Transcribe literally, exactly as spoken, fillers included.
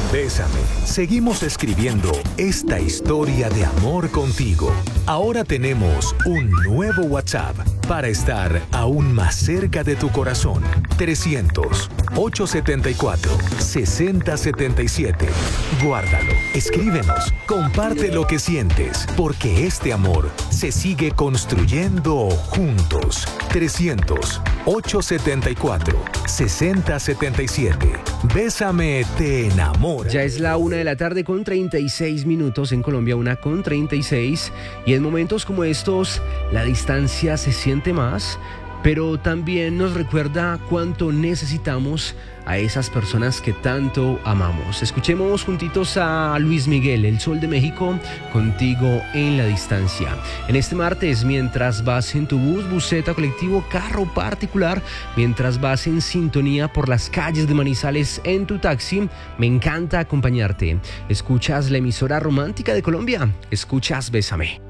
Bésame, seguimos escribiendo esta historia de amor contigo. Ahora tenemos un nuevo WhatsApp para estar aún más cerca de tu corazón. trescientos, ochocientos setenta y cuatro, sesenta setenta y siete. Guárdalo, escríbenos, comparte lo que sientes, porque este amor se sigue construyendo juntos. trescientos, ochocientos setenta y cuatro, sesenta setenta y siete. Bésame, te enamora. Ya es la una de la tarde con treinta y seis minutos en Colombia, una con treinta y seis. Y en momentos como estos, la distancia se siente más, pero también nos recuerda cuánto necesitamos a esas personas que tanto amamos. Escuchemos juntitos a Luis Miguel, El Sol de México, Contigo en la Distancia. En este martes, mientras vas en tu bus, buseta, colectivo, carro particular, mientras vas en sintonía por las calles de Manizales en tu taxi, me encanta acompañarte. Escuchas la emisora romántica de Colombia, escuchas Bésame.